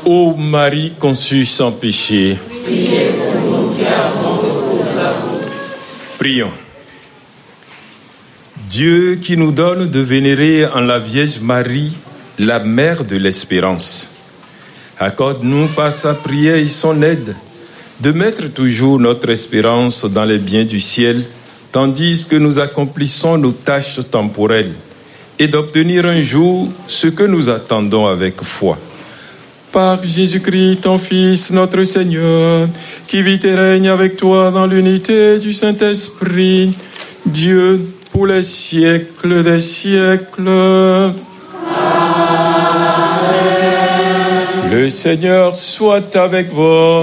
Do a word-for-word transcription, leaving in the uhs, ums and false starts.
Ô Marie conçue sans péché, Priez pour nous qui avons recours à vous. Prions. Dieu qui nous donne de vénérer en la Vierge Marie, la mère de l'espérance, accorde-nous par sa prière et son aide de mettre toujours notre espérance dans les biens du ciel, tandis que nous accomplissons nos tâches temporelles, et d'obtenir un jour ce que nous attendons avec foi. Par Jésus-Christ, ton Fils, notre Seigneur, qui vit et règne avec toi dans l'unité du Saint-Esprit, Dieu, pour les siècles des siècles. Amen. Le Seigneur soit avec vous.